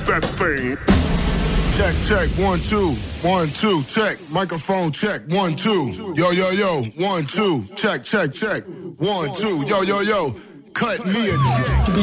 that thing. Check, check, 1, 2, 1, 2, check. Microphone check, 1, 2. Yo, yo, yo, 1, 2. Check, check, check. 1, 2. Yo, yo, yo. Cut me a check.